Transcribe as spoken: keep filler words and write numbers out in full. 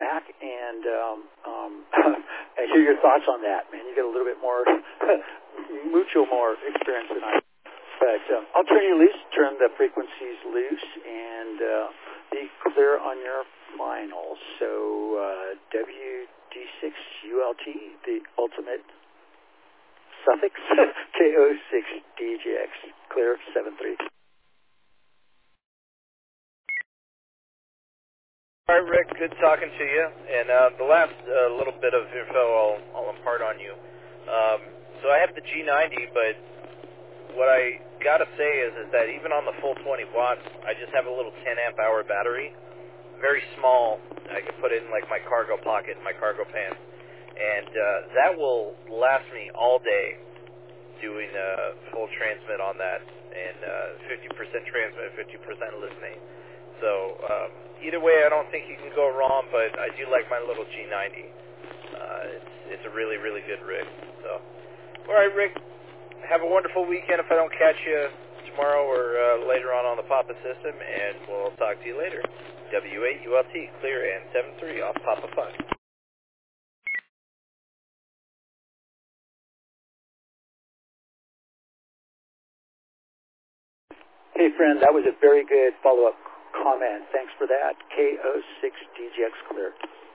back and um, um, and hear your thoughts on that, man. You get a little bit more, mucho more experience than I. But um, I'll turn you loose, turn the frequencies loose, and uh, be clear on your finals. So uh, W D six U L T, the ultimate suffix, K O six D J X, clear seven three. All right, Rick, good talking to you. And uh, the last uh, little bit of info I'll, I'll impart on you. Um, so I have the G ninety, but what I got to say is, is that even on the full twenty watts, I just have a little ten amp hour battery. Very small. I can put it in like my cargo pocket, my cargo pants. And uh, that will last me all day doing uh, full transmit on that. And uh, fifty percent transmit, fifty percent listening. So um, either way, I don't think you can go wrong, but I do like my little G ninety. Uh, it's, it's a really, really good rig. So, all right, Rick, have a wonderful weekend if I don't catch you tomorrow or uh, later on on the Papa system, and we'll talk to you later. W eight U L T, clear, and seven three off Papa five. Hey, friend, that was a very good follow-up comment. Thanks for that. K O six D J X clear.